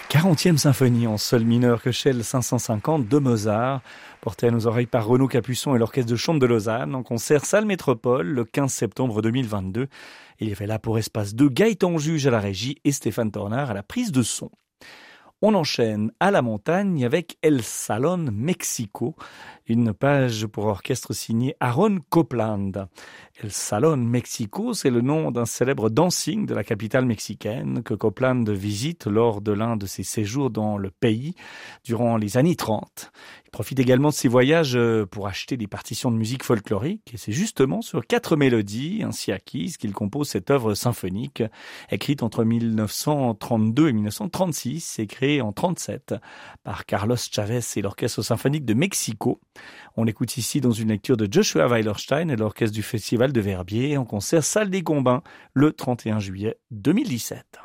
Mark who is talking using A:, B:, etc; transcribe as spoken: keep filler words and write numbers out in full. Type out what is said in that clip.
A: quarantième symphonie en sol mineur Köchel cinq cent cinquante de Mozart, portée à nos oreilles par Renaud Capuçon et l'Orchestre de Chambre de Lausanne, en concert Salle Métropole le quinze septembre deux mille vingt-deux. Il y avait là pour Espace deux Gaëtan Juge à la régie et Stéphane Tornard à la prise de son. On enchaîne à la montagne avec El Salón Mexico, une page pour orchestre signée Aaron Copland. El Salón Mexico, c'est le nom d'un célèbre dancing de la capitale mexicaine que Copland visite lors de l'un de ses séjours dans le pays durant les années trente. Il profite également de ses voyages pour acheter des partitions de musique folklorique et c'est justement sur quatre mélodies ainsi acquises qu'il compose cette œuvre symphonique écrite entre mille neuf cent trente-deux et mille neuf cent trente-six et créée en trente-sept par Carlos Chavez et l'Orchestre symphonique de Mexico. On l'écoute ici dans une lecture de Joshua Weilerstein et l'Orchestre du Festival de Verbier en concert Salle des Combins le trente et un juillet deux mille dix-sept.